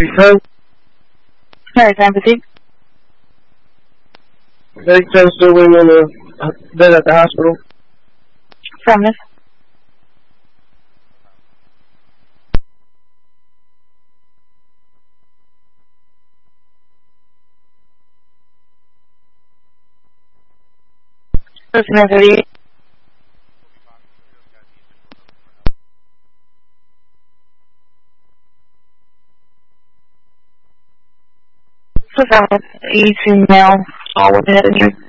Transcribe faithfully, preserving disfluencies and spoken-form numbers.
referred? Maritime Boutique. They just still in the bed at the hospital. From this. Person thirty-eight. Performance, eighty-two male, all within it.